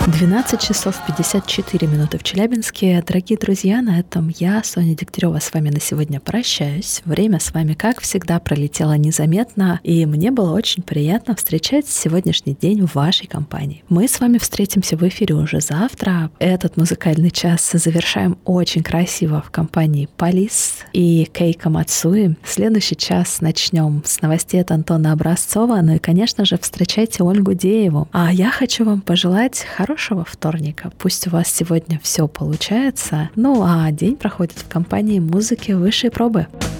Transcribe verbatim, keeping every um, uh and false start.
двенадцать часов пятьдесят четыре минуты в Челябинске. Дорогие друзья, на этом я, Соня Дегтярева, с вами на сегодня прощаюсь. Время с вами, как всегда, пролетело незаметно, и мне было очень приятно встречать сегодняшний день в вашей компании. Мы с вами встретимся в эфире уже завтра. Этот музыкальный час завершаем очень красиво в компании Полис и Кейко Мацуи. Следующий час начнем с новостей от Антона Образцова, ну и, конечно же, встречайте Ольгу Дееву. А я хочу вам пожелать хорошего вторника. Пусть у вас сегодня все получается. Ну а день проходит в компании музыки высшей пробы.